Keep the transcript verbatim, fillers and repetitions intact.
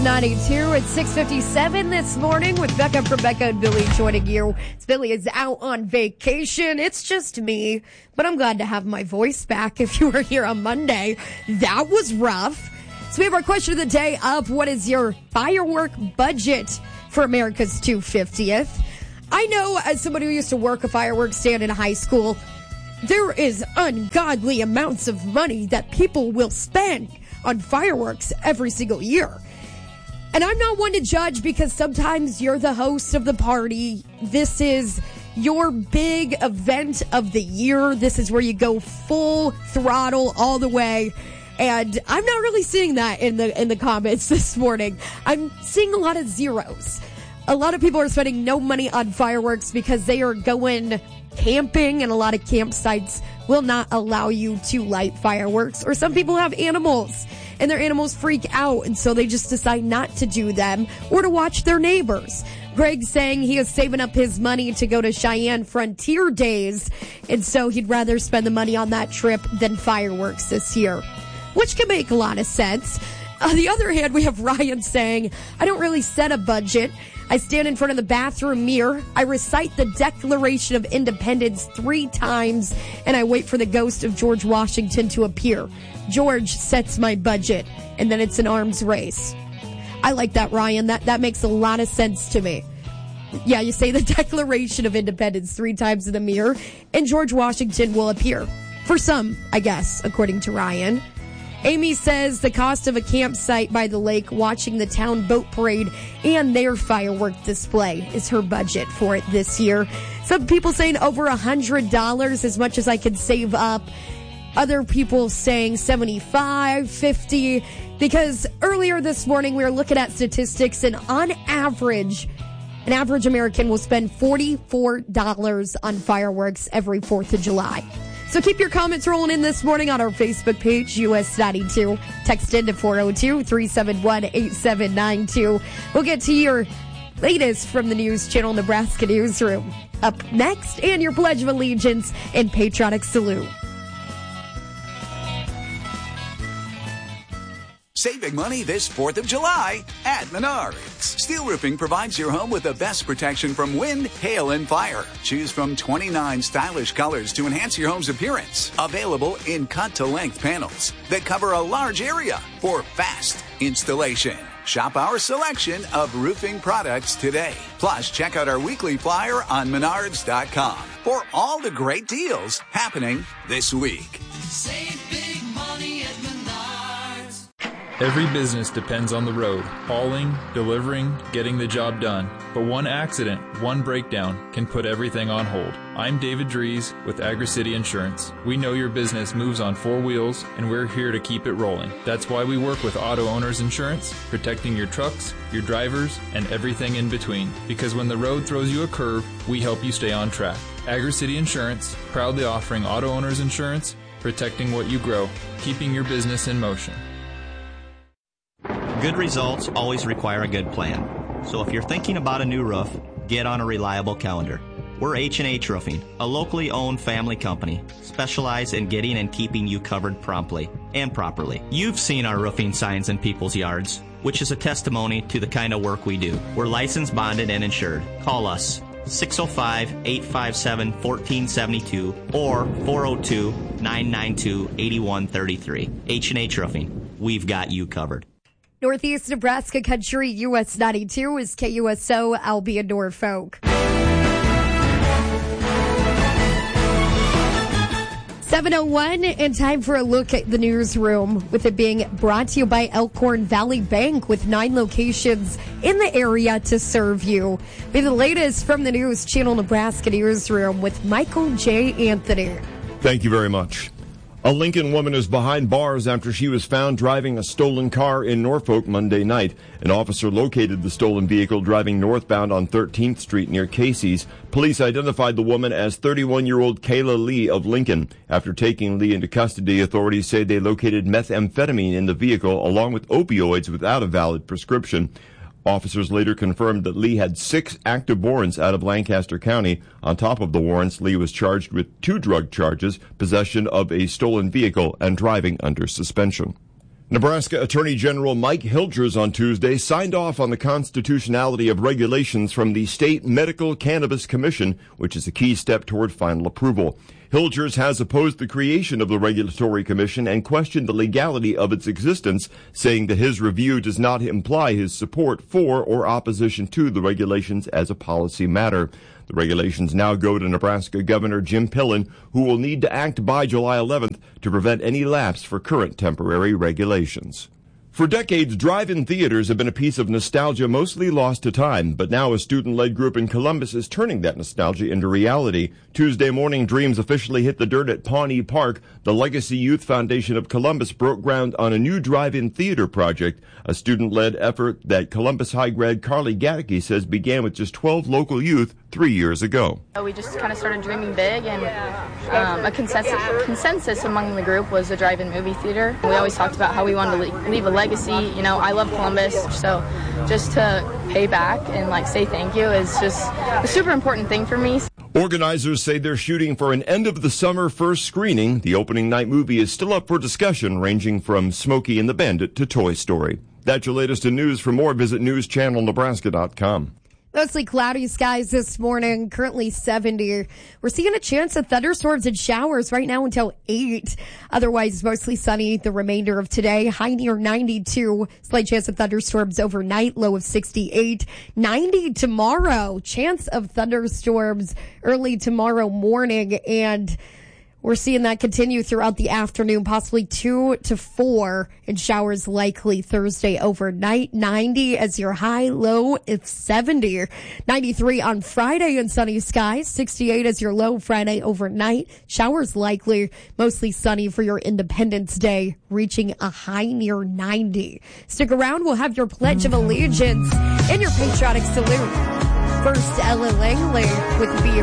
ninety-two at six fifty-seven this morning with Becca from Becca and Billy joining you. Billy is out on vacation. It's just me, but I'm glad to have my voice back. If you were here on Monday, that was rough. So we have our question of the day of what is your firework budget for America's two hundred fiftieth? I know, as somebody who used to work a fireworks stand in high school, there is ungodly amounts of money that people will spend on fireworks every single year. And I'm not one to judge because sometimes you're the host of the party. This is your big event of the year. This is where you go full throttle all the way. And I'm not really seeing that in the in the comments this morning. I'm seeing a lot of zeros. A lot of people are spending no money on fireworks because they are going camping, and a lot of campsites will not allow you to light fireworks. Or some people have animals, and their animals freak out, and so they just decide not to do them or to watch their neighbors. Greg's saying he is saving up his money to go to Cheyenne Frontier Days, and so he'd rather spend the money on that trip than fireworks this year, which can make a lot of sense. On the other hand, we have Ryan saying, I don't really set a budget. I stand in front of the bathroom mirror. I recite the Declaration of Independence three times, and I wait for the ghost of George Washington to appear. George sets my budget, and then it's an arms race. I like that, Ryan. That, that makes a lot of sense to me. Yeah, you say the Declaration of Independence three times in the mirror, and George Washington will appear. For some, I guess, according to Ryan. Amy says the cost of a campsite by the lake, watching the town boat parade and their firework display is her budget for it this year. Some people saying over one hundred dollars, as much as I could save up. Other people saying seventy-five, fifty, because earlier this morning we were looking at statistics, and on average, an average American will spend forty-four dollars on fireworks every fourth of July. So keep your comments rolling in this morning on our Facebook page, U S ninety-two. Text in to four oh two, three seven one, eight seven nine two. We'll get to your latest from the News Channel Nebraska Newsroom up next, and your Pledge of Allegiance and Patriotic Salute. Save big money this fourth of July at Menards. Steel Roofing provides your home with the best protection from wind, hail, and fire. Choose from twenty-nine stylish colors to enhance your home's appearance. Available in cut-to-length panels that cover a large area for fast installation. Shop our selection of roofing products today. Plus, check out our weekly flyer on menards dot com for all the great deals happening this week. Save big money at Menards. Every business depends on the road, hauling, delivering, getting the job done. But one accident, one breakdown can put everything on hold. I'm David Dries with Agri-City Insurance. We know your business moves on four wheels, and we're here to keep it rolling. That's why we work with Auto Owners Insurance, protecting your trucks, your drivers, and everything in between. Because when the road throws you a curve, we help you stay on track. Agri-City Insurance, proudly offering Auto Owners Insurance, protecting what you grow, keeping your business in motion. Good results always require a good plan. So if you're thinking about a new roof, get on a reliable calendar. We're H and H Roofing, a locally owned family company, specialized in getting and keeping you covered promptly and properly. You've seen our roofing signs in people's yards, which is a testimony to the kind of work we do. We're licensed, bonded, and insured. Call us six oh five, eight five seven, one four seven two or four oh two, nine nine two, eight one three three. H and H Roofing. We've got you covered. Northeast Nebraska Country, U S ninety-two is K U S O, Albion Norfolk. seven oh one, and time for a look at the newsroom, with it being brought to you by Elkhorn Valley Bank, with nine locations in the area to serve you. Be the latest from the News Channel Nebraska newsroom with Michael J. Anthony. Thank you very much. A Lincoln woman is behind bars after she was found driving a stolen car in Norfolk Monday night. An officer located the stolen vehicle driving northbound on thirteenth Street near Casey's. Police identified the woman as thirty-one-year-old Kayla Lee of Lincoln. After taking Lee into custody, authorities say they located methamphetamine in the vehicle along with opioids without a valid prescription. Officers later confirmed that Lee had six active warrants out of Lancaster County. On top of the warrants, Lee was charged with two drug charges, possession of a stolen vehicle, and driving under suspension. Nebraska Attorney General Mike Hilgers on Tuesday signed off on the constitutionality of regulations from the State Medical Cannabis Commission, which is a key step toward final approval. Hilgers has opposed the creation of the Regulatory Commission and questioned the legality of its existence, saying that his review does not imply his support for or opposition to the regulations as a policy matter. The regulations now go to Nebraska Governor Jim Pillen, who will need to act by July eleventh to prevent any lapse for current temporary regulations. For decades, drive-in theaters have been a piece of nostalgia mostly lost to time, but now a student-led group in Columbus is turning that nostalgia into reality. Tuesday morning, dreams officially hit the dirt at Pawnee Park. The Legacy Youth Foundation of Columbus broke ground on a new drive-in theater project, a student-led effort that Columbus High grad Carly Gattke says began with just twelve local youth three years ago. We just kind of started dreaming big, and um, a consensus, consensus among the group was a drive-in movie theater. We always talked about how we wanted to le- leave a legacy. You know, I love Columbus, so just to pay back and like say thank you is just a super important thing for me. Organizers say they're shooting for an end-of-the-summer first screening. The opening night movie is still up for discussion, ranging from Smokey and the Bandit to Toy Story. That's your latest in news. For more, visit news channel nebraska dot com. Mostly cloudy skies this morning, currently seventy. We're seeing a chance of thunderstorms and showers right now until eight. Otherwise, mostly sunny the remainder of today. High near ninety-two. Slight chance of thunderstorms overnight, low of sixty-eight. ninety tomorrow. Chance of thunderstorms early tomorrow morning, and we're seeing that continue throughout the afternoon, possibly two to four, and showers likely Thursday overnight. ninety as your high, low is seventy. ninety-three on Friday and sunny skies. sixty-eight as your low Friday overnight. Showers likely, mostly sunny for your Independence Day, reaching a high near ninety. Stick around, we'll have your Pledge of Allegiance and your patriotic salute. First, Ella Langley with B